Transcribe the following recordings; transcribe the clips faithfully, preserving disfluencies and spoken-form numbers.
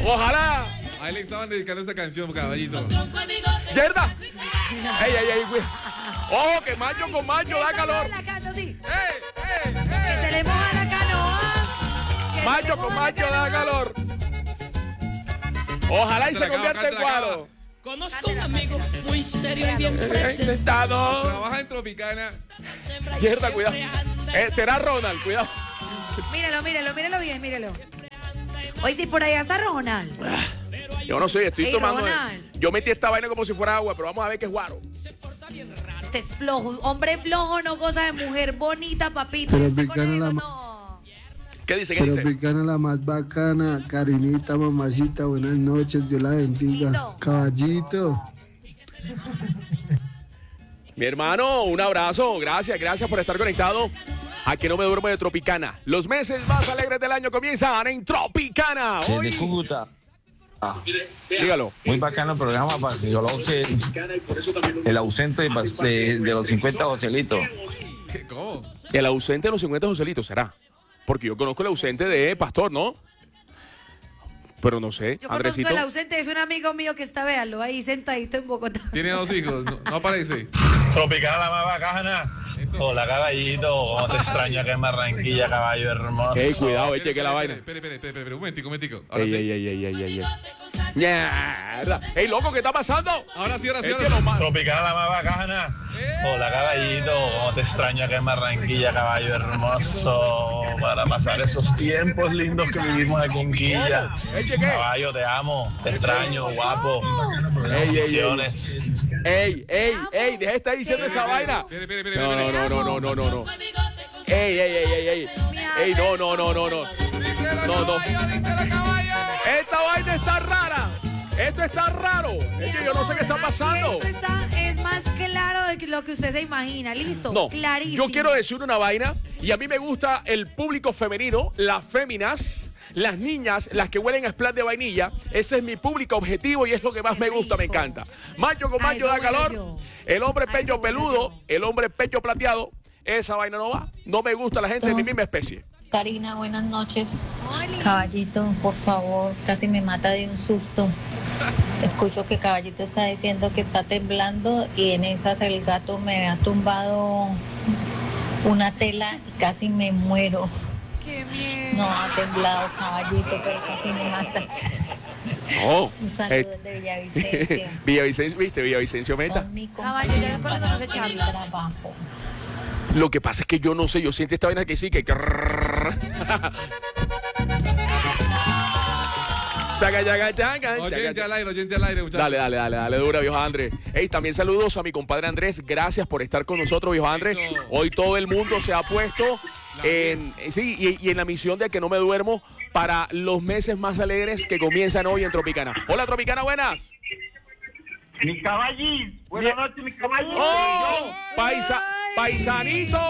Ojalá. A él le estaban dedicando esa canción, caballito. ¡Yerda! ¡Ey, ey, ey! Güey. ¡Ojo, que macho con macho da calor! La cano, sí. ¡Ey, ey, Que ey! se le moja la canoa. Que se le Macho con moja la macho da canoa. calor. Ojalá y se Cántala, convierta en cántala, guaro. Conozco un amigo muy serio y bien Eh, presentado. Sentado. Trabaja en Tropicana. Yerda, cuidado. Eh, será Ronald, cuidado. Míralo, míralo, míralo bien, míralo. Oye, si por allá está Ronald. Yo no sé, estoy Ey, tomando. Ronald. Yo metí esta vaina como si fuera agua, pero vamos a ver qué es guaro. Este es flojo. Hombre flojo no goza de mujer bonita, papito. Pero ¿Y usted picana con eso la ma- no? ¿Qué dice? ¿Qué dice? Tropicana la más bacana, Karinita, mamacita, buenas noches, Dios la bendiga. Lindo. Caballito. Mi hermano, un abrazo. Gracias, gracias por estar conectado. A que no me duermo de Tropicana. Los meses más alegres del año comienzan en Tropicana. Desde Hoy, Cúcuta. Ah, dígalo. muy bacano el programa para que yo lo use. El ausente de, de- de los cincuenta Joselitos. ¿Qué? ¿Cómo? El ausente de los cincuenta Joselitos, ¿será? Porque yo conozco el ausente de Pastor, ¿no? Pero no sé, Yo Andresito. conozco el ausente, es un amigo mío que está, véalo, ahí sentadito en Bogotá. Tiene dos hijos, no, no aparece. Tropicana la más bacana. Eso. Hola, caballito. ¿Cómo te extraño acá en Barranquilla, caballo hermoso? Ey, cuidado, Espere, cheque la espere, vaina. Espere, espere, espere, espere, un momentico, un momentico. Ahora Ey, sí. ey, ey, ey, ey, ey, ey. Mierda. Ey, loco, ¿qué está pasando? Ahora sí, ahora sí, Es ahora que sí. lo más- Tropicana la más bacana. Hola, caballito. ¿Cómo te extraño acá en Barranquilla, caballo hermoso? Para pasar esos tiempos lindos que vivimos aquí en Quilla. Ey, cheque. Caballo, te amo. Te extraño, guapo. Ey, ey, ey. Bendiciones. Ey, ey, ey, deja de estar diciendo esa vaina. Espere, espere, espere, No, espere. no, no, no, no, no, no. Ey, ey, ey, ey, ey. Ey, no, no, no, no, no. Díselo, No, no. caballo, díselo, caballo. Esta vaina está rara. Esto está raro. Es que yo no sé qué está pasando. Esto está, es más claro de que lo que usted se imagina, listo. No, Clarísimo. yo quiero decir una vaina y a mí me gusta el público femenino, las féminas, las niñas, las que huelen a splash de vainilla. Ese es mi público objetivo y es lo que más Qué me gusta, me rico. encanta. Macho con A macho eso da huelo calor. yo. El hombre A pecho eso huelo peludo, yo. el hombre pecho plateado. Esa vaina no va. No me gusta la gente de mi misma especie. Karina, buenas noches. Oli. Caballito, por favor, casi me mata de un susto. Escucho que Caballito está diciendo que está temblando y en esas el gato me ha tumbado una tela y casi me muero. Qué miedo. No ha temblado Caballito, pero casi me mata. No. Un saludo Eh, desde Villavicencio. Villavicencio, ¿viste? Villavicencio Meta. Son mi Caballo, ya compañía con eso para no se el charla. trabajo. Lo que pasa es que yo no sé, yo siento esta vaina que sí, que... Chaca, chaca, chaca, Oyente chaca. al aire, oyente al aire, muchachos. Dale, dale, dale, dale, dura, viejo Andrés. Ey, también saludos a mi compadre Andrés. Gracias por estar con nosotros, viejo Andrés. Eso. Hoy todo el mundo se ha puesto La en, sí, y, y en la misión de que no me duermo para los meses más alegres que comienzan hoy en Tropicana. Hola, Tropicana, buenas. Mi caballito. Buenas Bien. noches, mi caballito. ¡Oh! Paisa, paisanito.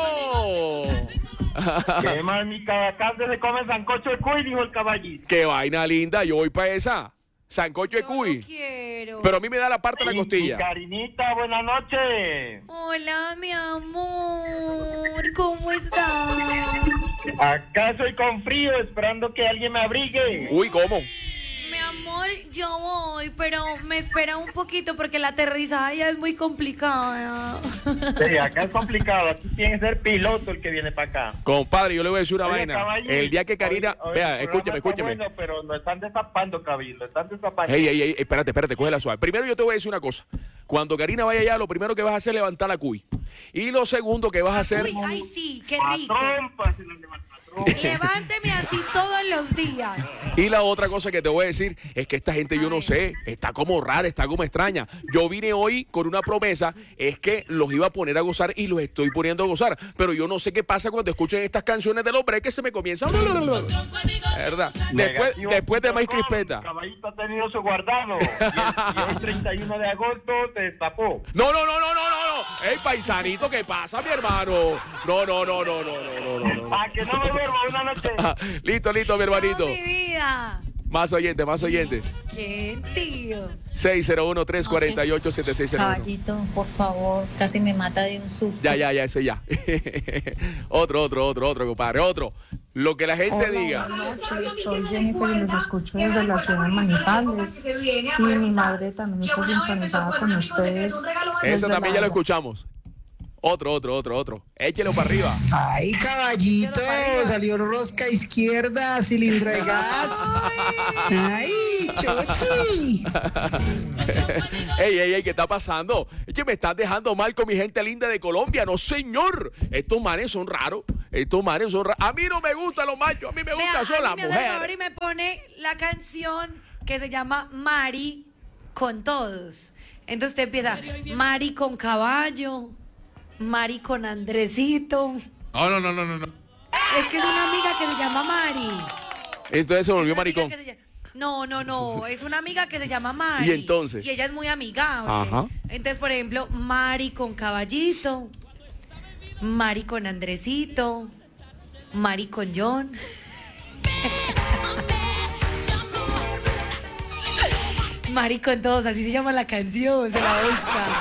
¿Qué más, mi caballito? Se come sancocho de cuy, dijo el caballito. Qué vaina linda, yo voy para esa. Sancocho de Yo cuy. no quiero. Pero a mí me da la parte de la costilla. Karinita, buenas noches. Hola, mi amor. ¿Cómo estás? Acá soy con frío, esperando que alguien me abrigue. Uy, ¿cómo? Mi amor, yo voy, pero me espera un poquito porque la aterrizaje ya es muy complicada. Sí, acá es complicado, aquí tiene que ser piloto el que viene para acá. Compadre, yo le voy a decir una Oye, vaina. caballito, El día que Karina... oye, oye, Vea, el escúchame, programa está escúchame. bueno, pero lo están destapando, Cabildo, lo están destapando. Ey, ey, ey, espérate, espérate, cógela suave. Primero yo te voy a decir una cosa. Cuando Karina vaya allá, lo primero que vas a hacer es levantar la cuy. Y lo segundo que vas a hacer... Uy, ay, sí, qué A rico. trompa se lo levanta, a trompa. Levánteme así todos los días. Y la otra cosa que te voy a decir es que esta gente, yo no sé, está como rara, está como extraña. Yo vine hoy con una promesa, es que los iba a poner a gozar y los estoy poniendo a gozar. Pero yo no sé qué pasa cuando escuchen estas canciones de los breaks que se me comienza... ¿Verdad? Después, Negativo después de punto Maíz com, Crispeta. Caballito ha tenido su guardado. Y el, y el treinta y uno de agosto se destapó. No, no, no, no, no, no, no. Ey, paisanito, ¿qué pasa, mi hermano? No, no, no, no, no, no, no, no, no. Para que no me duerma una noche. Listo, listo, mi hermanito. Chao, mi vida. Más oyentes, más oyentes. ¿Quién, tío? seis cero uno, tres cuatro ocho, siete seis cero uno. Caballito, por favor, casi me mata de un susto. Ya, ya, ya, ese ya. Otro, otro, otro, otro, compadre, otro. Lo que la gente Hola, diga. buenas noches, soy Jennifer y los escucho desde la ciudad de Manizales. Y mi madre también está sincronizada con ustedes. Esa desde también ya la- lo escuchamos. Otro, otro, otro, otro. Échelo para arriba. Ay, caballito, salió rosca izquierda, cilindro de gas. Ay, chochi. Ey, ey, ey, ¿qué está pasando? Es que me están dejando mal con mi gente linda de Colombia. No, señor. Estos manes son raros. Estos manes son raros. A mí no me gustan los machos. A mí me Vea, gustan son a las mí me hace el favor mujeres. y me pone la canción que se llama Mari con todos. Entonces usted empieza Mari con caballo, Mari con Andresito. No, no, no, no, no. no. Es que es una amiga que se llama Mari. Esto se volvió Una amiga maricón. que se llama- No, no, no, es una amiga que se llama Mari. ¿Y entonces? Y ella es muy amigable. Ajá. Entonces, por ejemplo, Mari con caballito, Mari con Andresito, Mari con John. Mari con todos, así se llama la canción, se la voy a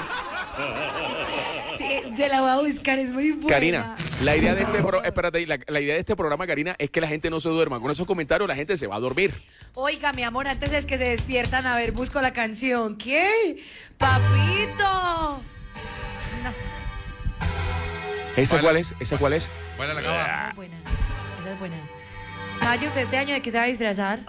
buscar. Sí, se la voy a buscar, es muy buena. Karina, la idea de este pro- espérate, la, la idea de este programa, Karina, es que la gente no se duerma. Con esos comentarios la gente se va a dormir. Oiga, mi amor, antes es que se despiertan, a ver, busco la canción. ¿Qué? ¡Papito! No, ¿Esa Baila. cuál es? ¿Esa cuál es? Baila la cama. esa es buena. Esa es buena. Caballos, ¿este año de qué se va a disfrazar?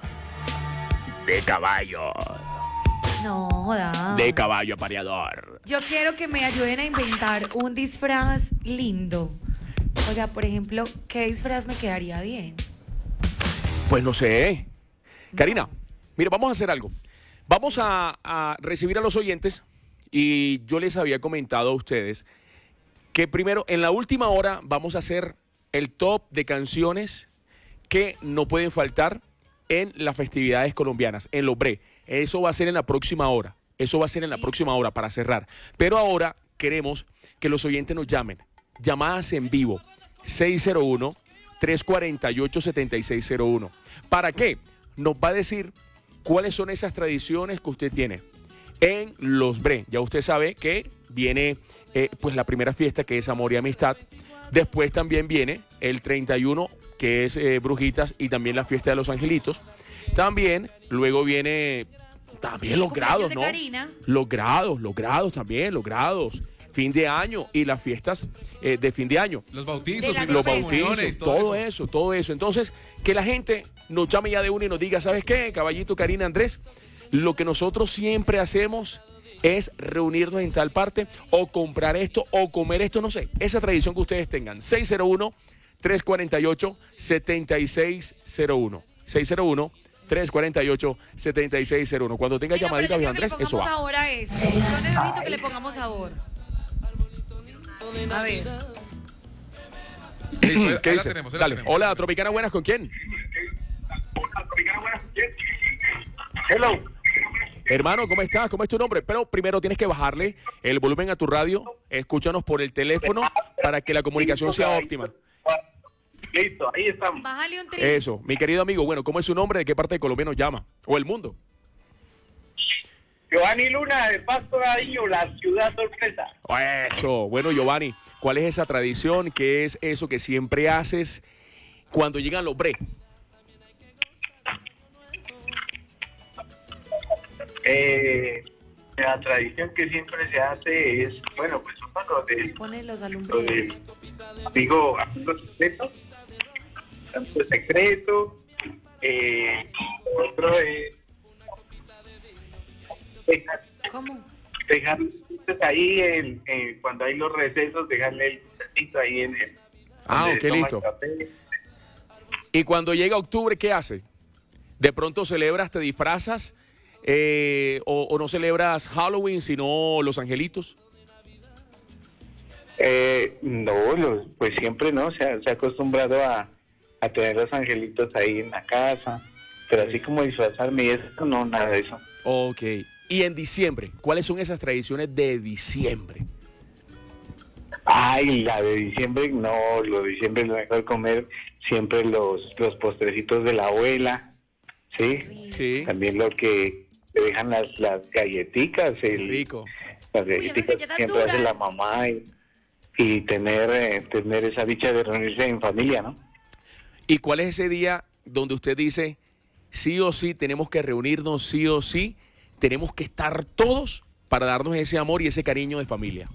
De caballo. No, joda. De caballo apareador. Yo quiero que me ayuden a inventar un disfraz lindo. O sea, por ejemplo, ¿qué disfraz me quedaría bien? Pues no sé. Karina, mira, vamos a hacer algo. Vamos a, a recibir a los oyentes y yo les había comentado a ustedes que primero, en la última hora, vamos a hacer el top de canciones que no pueden faltar en las festividades colombianas, en los bre. Eso va a ser en la próxima hora. Eso va a ser en la próxima hora para cerrar. Pero ahora queremos que los oyentes nos llamen. Llamadas en vivo. seis cero uno, tres cuatro ocho, siete seis cero uno. ¿Para qué? Nos va a decir cuáles son esas tradiciones que usted tiene en los bre. Ya usted sabe que viene eh, pues la primera fiesta, que es Amor y Amistad. Después también viene el treinta y uno, que es eh, Brujitas, y también la fiesta de los Angelitos. También, luego viene también los grados, Cumpleaños de ¿no? Karina. Los grados, los grados también, los grados. Fin de año y las fiestas eh, de fin de año. Los bautizos, De las Los Fiestas. bautizos, todo eso, todo eso. Entonces, que la gente nos llame ya de uno y nos diga, ¿sabes qué, caballito, Karina, Andrés? Lo que nosotros siempre hacemos es reunirnos en tal parte o comprar esto o comer esto, no sé. Esa tradición que ustedes tengan. seis cero uno, tres cuatro ocho, siete seis cero uno. seis cero uno, tres cuatro ocho, siete seis cero uno. Cuando tenga Venga, llamadita, pero yo Andrés, quiero que le eso pongamos va. ahora eso. Yo necesito que le pongamos sabor. A ver. Listo, ahí ¿Qué la dice? tenemos, ahí la Dale. tenemos. Hola, Tropicana Buenas, ¿con quién? Hello. Hermano, ¿cómo estás? ¿Cómo es tu nombre? Pero primero tienes que bajarle el volumen a tu radio. Escúchanos por el teléfono para que la comunicación sea óptima. Listo, ahí estamos. Bájale un tri. Eso, mi querido amigo, bueno, ¿cómo es su nombre? ¿De qué parte de Colombia nos llama? ¿O el mundo? Giovanni Luna, de Pasto Gavillo, la ciudad sorpresa. Eso, bueno, Giovanni, ¿cuál es esa tradición? ¿Qué es eso que siempre haces cuando llegan los bre? Eh, la tradición que siempre se hace es, bueno, pues son los de, Pone los los alumbrios. de amigo, amigo secreto, amigo secreto, eh, otro es dejar, ¿Cómo? dejar ahí en, en- cuando hay los recesos, dejarle el lucecito ahí en el Ah, donde ok, toman listo. café. Y cuando llega octubre, ¿qué hace? ¿De pronto celebras, te disfrazas eh, o, o no celebras Halloween, sino Los Angelitos? Eh, no, los, pues siempre no, se ha, se ha acostumbrado a, a tener los angelitos ahí en la casa, pero así como disfrazarme y eso, no, nada de eso. Ok. Y en diciembre, ¿cuáles son esas tradiciones de diciembre? Ay, la de diciembre, no, lo de diciembre es lo mejor comer siempre los, los postrecitos de la abuela, ¿sí? Sí. También lo que te dejan las, las galletitas, el, Rico. las Uy, esas galletitas galletas que siempre hace duras. la mamá y, y tener, eh, tener esa dicha de reunirse en familia, ¿no? ¿Y cuál es ese día donde usted dice, sí o sí, tenemos que reunirnos, sí o sí, tenemos que estar todos para darnos ese amor y ese cariño de familia?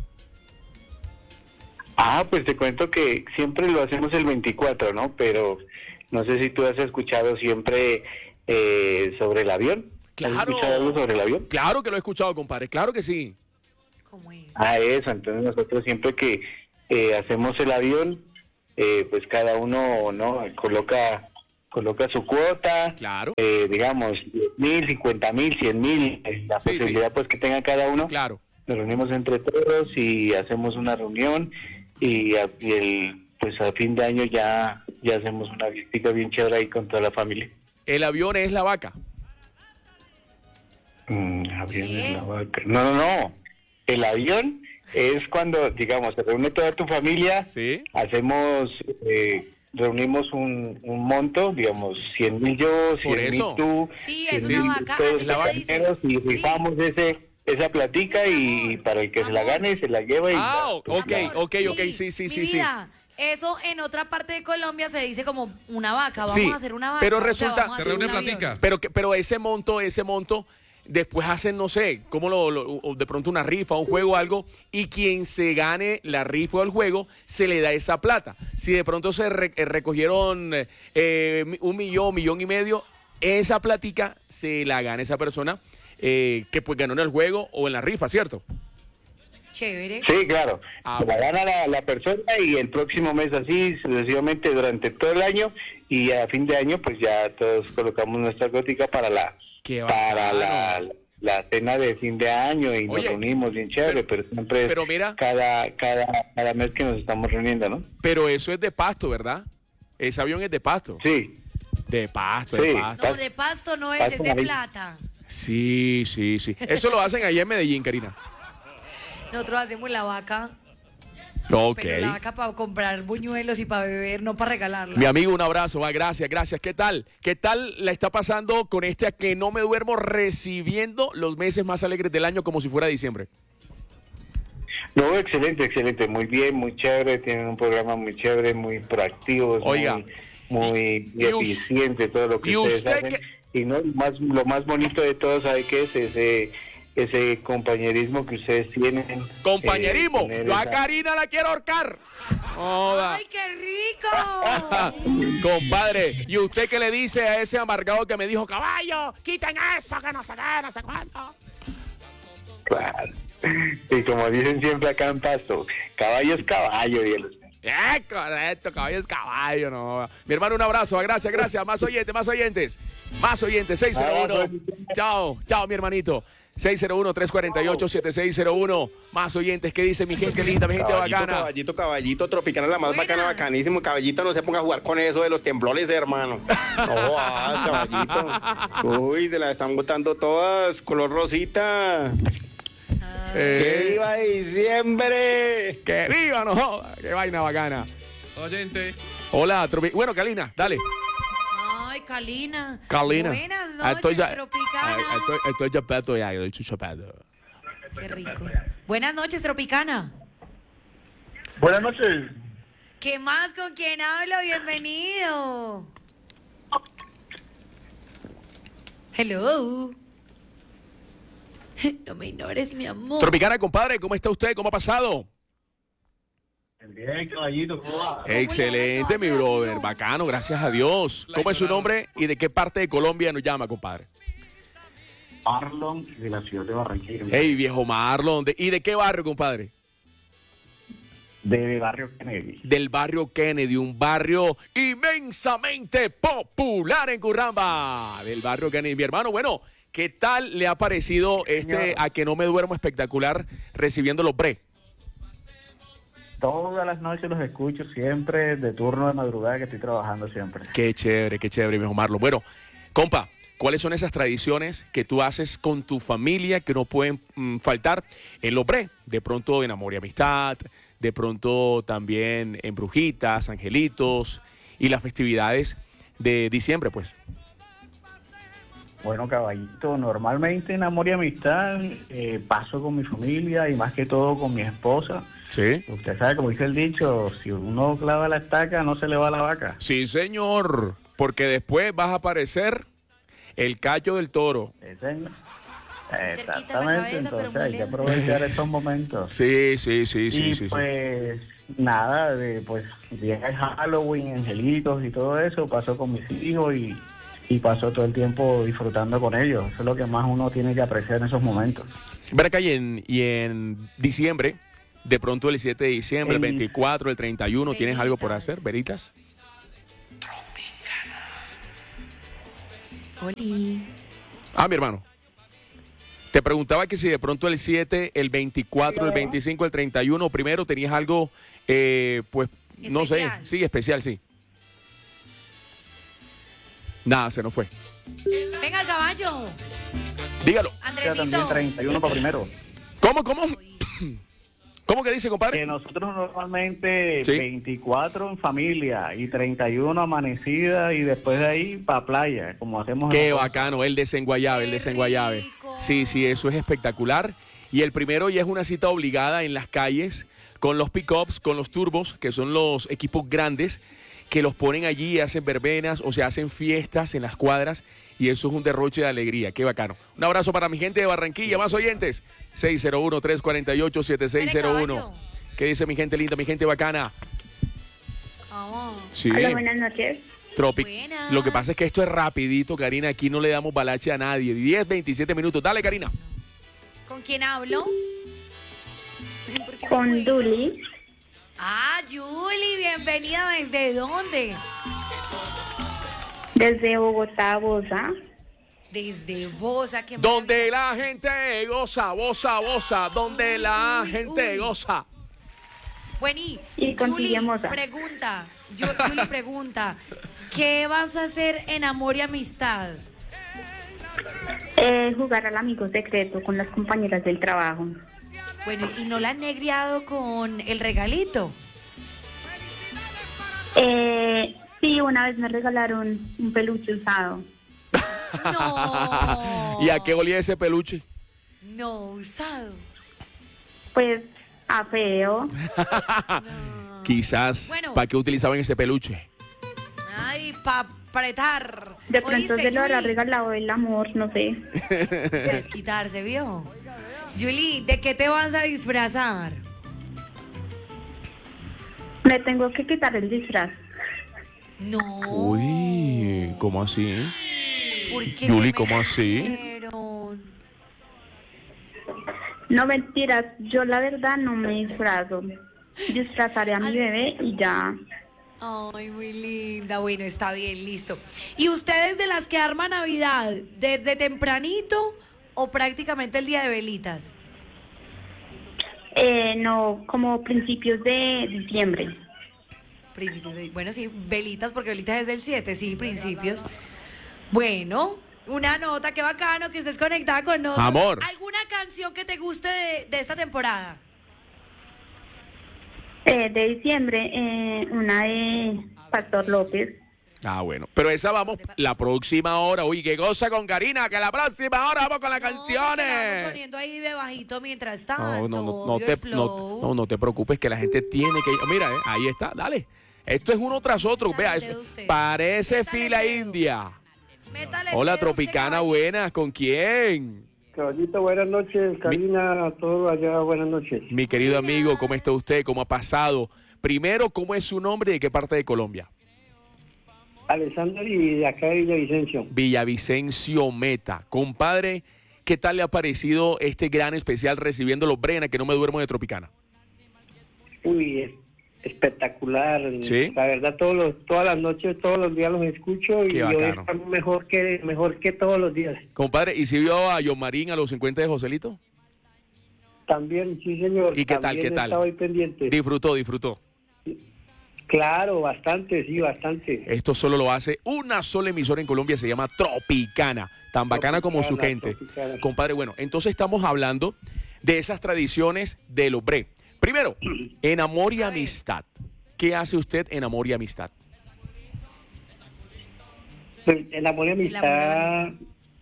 Ah, pues te cuento que siempre lo hacemos el veinticuatro, ¿no? Pero no sé si tú has escuchado siempre eh, sobre el avión. ¿Has Claro. escuchado algo sobre el avión? Claro que lo he escuchado, compadre, claro que sí. ¿Cómo es? Ah, eso. Entonces nosotros siempre que eh, hacemos el avión, eh, pues cada uno, ¿no? Coloca coloca su cuota. Claro. Eh, digamos, diez mil, cincuenta mil, cien mil, eh, la Sí, posibilidad sí. pues que tenga cada uno. Claro. Nos reunimos entre todos y hacemos una reunión y, a- y el pues a fin de año ya ya hacemos una visita bien chévere ahí con toda la familia. El avión es la vaca. Mm, avión ¿Qué? en la vaca. No, no, no. El avión es cuando, digamos, se reúne toda tu familia, Sí. hacemos, eh, reunimos un, un monto, digamos, cien mil yo, Por cien mil eso. tú, Sí, cien es mil una vaca, todos así se los le dice. compañeros, y Sí. rifamos ese esa platica Sí, mi y amor. para el que se la Amor. gane se la lleva y Ah, ya, pues, ok, ya. Amor, ok, ok, sí, sí, mi sí, sí. vida, eso en otra parte de Colombia se dice como una vaca. Vamos Sí, a hacer una vaca. pero o sea, resulta- vamos a Se hacer reúne un avión. platica. Pero, que, pero ese monto, ese monto, después hacen, no sé, como lo, lo- o de pronto una rifa, un juego o algo, y quien se gane la rifa o el juego, se le da esa plata. Si de pronto se re- eh, recogieron eh, mi- un millón, millón y medio, esa platica se la gana esa persona eh, que pues ganó en el juego o en la rifa, ¿cierto? Chévere. Sí, claro. Ah, Se la gana la, la persona y el próximo mes así sucesivamente durante todo el año y a fin de año pues ya todos colocamos nuestra gótica para la Qué para bacano. la, la cena de fin de año y nos Oye, reunimos bien chévere, pero, siempre es pero mira- cada cada cada mes que nos estamos reuniendo, ¿no? Pero eso es de pasto, ¿verdad? Ese avión es de pasto. Sí. De pasto, Sí. de pasto. No, de pasto no es, es Pasto de amarillo. plata. Sí, sí, sí. Eso lo hacen allá en Medellín, Karina. Nosotros hacemos la vaca, Ok. pero la vaca para comprar buñuelos y para beber, no para regalarla. Mi amigo, un abrazo. Va, gracias, gracias. ¿Qué tal? ¿Qué tal la está pasando con este a que no me duermo recibiendo los meses más alegres del año como si fuera diciembre? No, excelente, excelente, muy bien, muy chévere, tienen un programa muy chévere, muy proactivo, Oiga, muy, muy y- y us- eficiente todo lo que y ustedes usted hacen. que- Y no, lo más, lo más bonito de todo, ¿sabe qué es? Ese, ese compañerismo que ustedes tienen. Compañerismo. eh, tener Yo a esa- Karina la quiero ahorcar. Joda. ¡Ay, qué rico! Compadre, ¿y usted qué le dice a ese amargado que me dijo, caballo, quiten eso, que no sé qué, no sé cuánto? Claro. Y como dicen siempre acá en Pasto, caballo es caballo, y el- Eh, correcto, caballo es caballo, no. Mi hermano, un abrazo, gracias, gracias. Más oyentes, más oyentes. Más oyentes, seis cero uno. Chao, chao, mi hermanito. seis cero uno, tres cuatro ocho, siete seis cero uno. Más oyentes, ¿qué dice mi gente linda, mi gente Caballito, bacana? caballito, caballito, Tropicana la más Buenas. bacana, bacanísimo. Caballito, no se ponga a jugar con eso de los temblores, hermano. No, ah, caballito. Uy, se la están botando todas, color rosita. ¡Que viva diciembre! ¡Que viva, no joda! ¡Qué vaina bacana! Oyente. Hola, Tropi- bueno, Kalina, dale. Ay, Kalina. Kalina. Buenas Ah, noches, estoy ya- Tropicana. ah, Estoy, estoy chapeado ya, yo estoy chapeado. Qué rico. Buenas noches, Tropicana. Buenas noches. ¿Qué más? ¿Con quién hablo? Bienvenido. Hello. No me ignores, mi amor. Tropicana, compadre, ¿cómo está usted? ¿Cómo ha pasado? Bien, caballito, ¿cómo va? Excelente, mi brother. Bacano, gracias a Dios. ¿Cómo es su nombre y de qué parte de Colombia nos llama, compadre? Marlon de la ciudad de Barranquilla. Hey, viejo Marlon. ¿De- ¿Y de qué barrio, compadre? De Barrio Kennedy. Del barrio Kennedy, un barrio inmensamente popular en Curramba. Del barrio Kennedy. Mi hermano, bueno, ¿qué tal le ha parecido este Señor. a que no me duermo espectacular recibiendo los bre? Todas las noches los escucho siempre, de turno de madrugada que estoy trabajando siempre. Qué chévere, qué chévere, viejo Marlon. Bueno, compa, ¿cuáles son esas tradiciones que tú haces con tu familia que no pueden mm, faltar en los bre? De pronto en Amor y Amistad, de pronto también en Brujitas, Angelitos y las festividades de diciembre, pues. Bueno, caballito, normalmente en amor y amistad eh, paso con mi familia y más que todo con mi esposa. Sí. Usted sabe, como dice el dicho, si uno clava la estaca, no se le va la vaca. Sí, señor, porque después vas a aparecer el callo del toro. Sí, señor. Exactamente, cerquita en la cabeza, pero entonces muy hay que lejos. aprovechar estos momentos. Sí, sí, sí, sí, y sí, sí. pues nada, de, pues llega el Halloween, angelitos y todo eso, paso con mis hijos y, y paso todo el tiempo disfrutando con ellos. Eso es lo que más uno tiene que apreciar en esos momentos. Ver acá y en, y en diciembre, de pronto el siete de diciembre, el El- veinticuatro, el treinta y uno, ¿tienes algo por hacer, Veritas? Oli. Ah, mi hermano. Te preguntaba que si de pronto el siete, el veinticuatro, el veinticinco, el treinta y uno, primero tenías algo, eh, pues, no sé, Especial. sí, especial, sí. Nada, se nos fue. Venga, caballo. Dígalo. Ya también Andresito. treinta y uno para primero. ¿Cómo, cómo? ¿Cómo que dice, compadre? Que nosotros normalmente Sí. veinticuatro en familia y treinta y uno amanecida y después de ahí para playa, como hacemos Qué nosotros. bacano, el desenguayabe, el desenguayabe. Sí, sí, eso es espectacular. Y el primero ya es una cita obligada en las calles con los pick-ups, con los turbos, que son los equipos grandes, que los ponen allí, hacen verbenas o se hacen fiestas en las cuadras. Y eso es un derroche de alegría. Qué bacano. Un abrazo para mi gente de Barranquilla. Más oyentes. seis cero uno, tres cuatro ocho, siete seis cero uno. ¿Qué dice mi gente linda, mi gente bacana? Vamos. Sí. Hola, buenas noches. Tropic. Buenas. Lo que pasa es que esto es rapidito, Karina. Aquí no le damos balache a nadie. diez, veintisiete minutos. Dale, Karina. ¿Con quién hablo? ¿Por qué me Con fui? Duli. Ah, Julie, bienvenida. ¿Desde dónde? Desde Bogotá, Bosa. Desde Bosa. ¿Qué Donde la gente goza, goza, goza. Donde la Uy, gente uy. goza. Bueno, y, Y con Julie, Silvia Moza. pregunta, Ju- Julie pregunta, ¿qué vas a hacer en Amor y Amistad? Eh, jugar al amigo secreto con las compañeras del trabajo. Bueno, ¿y no la han negriado con el regalito? Eh, sí, una vez me regalaron un peluche usado. No. ¿Y a qué olía ese peluche? No, usado. Pues a feo. Quizás. Bueno. ¿Para qué utilizaban ese peluche? Ay, pa' apretar. De pronto ¿Oíste, se lo habrá Julie? regalado el amor, no sé. Desquitarse, ¿vio? Julie, ¿de qué te vas a disfrazar? Me tengo que quitar el disfraz. No. Uy, ¿cómo así? ¿Por qué Julie, me ¿cómo así? dijeron? No, mentiras, yo la verdad no me disfrazo. Disfrazaré a mi bebé y ya. Ay, muy linda. Bueno, está bien, listo. ¿Y ustedes de las que arman Navidad, desde tempranito o prácticamente el día de velitas? Eh, no, como principios de diciembre. Principios de- bueno, sí, velitas, porque velitas es del siete, sí, principios. Bueno, una nota, qué bacano que estés conectada con nosotros. Amor. ¿Alguna canción que te guste de, de esta temporada? Eh, de diciembre, eh, una de Pastor López. Ah, bueno. Pero esa vamos la próxima hora. Uy, que goza con Karina, que la próxima hora vamos con las No, porque la vamos canciones. poniendo ahí de bajito mientras tanto. No, no, no, no obvio, te, el flow. no, no, no te preocupes que la gente tiene que... Mira, eh, ahí está, dale. Esto es uno tras otro. Vea, Métale eso usted. parece Métale fila dedo. india. Métale Hola, dedo, Tropicana, usted, buenas. ¿Con quién? Caballito, buenas noches. Karina, a todos allá, buenas noches. Mi querido amigo, ¿cómo está usted? ¿Cómo ha pasado? Primero, ¿cómo es su nombre y de qué parte de Colombia? Alexander y de acá de Villavicencio. Villavicencio Meta. Compadre, ¿qué tal le ha parecido este gran especial recibiendo los Brena, que no me duermo de Tropicana? Uy, es espectacular. ¿Sí? La verdad, todos los, todas las noches, todos los días los escucho y Qué hoy bacano. están mejor que, mejor que todos los días. Compadre, ¿y si vio a John Marín a los cincuenta de Joselito? También, sí, señor. ¿Y qué tal, También qué tal? estaba ahí pendiente. Disfrutó, disfrutó. Claro, bastante, sí, bastante. Esto solo lo hace una sola emisora en Colombia, se llama Tropicana, tan bacana como su Tropicana, gente. Tropicana. Compadre, bueno, entonces estamos hablando de esas tradiciones de los Bre. Primero, en amor y amistad. ¿Qué hace usted en amor y amistad? Pues, el amor y amistad,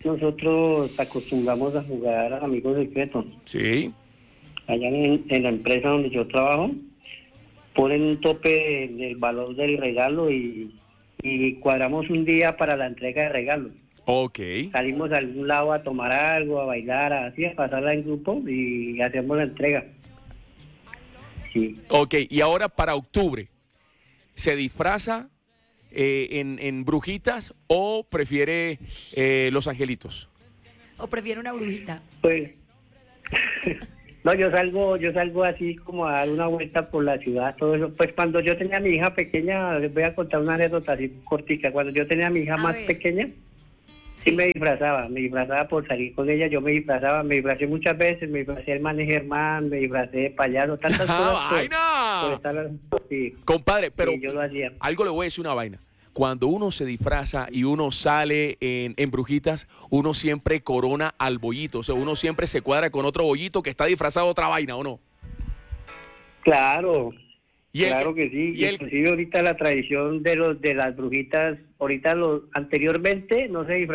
nosotros acostumbramos a jugar a Amigos Secretos. Sí. Allá en, en la empresa donde yo trabajo, ponen un tope del valor del regalo y, y cuadramos un día para la entrega de regalos. Ok. Salimos a algún lado a tomar algo, a bailar, así, a pasarla en grupo y hacemos la entrega. Sí. Ok, y ahora para octubre, ¿se disfraza eh, en, en brujitas o prefiere eh, Los Angelitos? ¿O prefiere una brujita? Pues, no, yo salgo, yo salgo así como a dar una vuelta por la ciudad, todo eso. Pues cuando yo tenía a mi hija pequeña, les voy a contar una anécdota así cortica. Cuando yo tenía a mi hija A más ver. pequeña, sí me disfrazaba, me disfrazaba por salir con ella, yo me disfrazaba, me disfrazé muchas veces, me disfrazé de hermano Germán, me disfrazé de payaso, tantas cosas. por- ¡Vaina! por estar- sí. Compadre, pero Sí, yo lo hacía. algo le voy a decir una vaina. Cuando uno se disfraza y uno sale en, en brujitas, uno siempre corona al bollito. O sea, uno siempre se cuadra con otro bollito que está disfrazado de otra vaina, ¿o no? Claro, Y el claro que- que sí. y el- Inclusive ahorita la tradición de los de las brujitas, ahorita los anteriormente no se disfrazaban.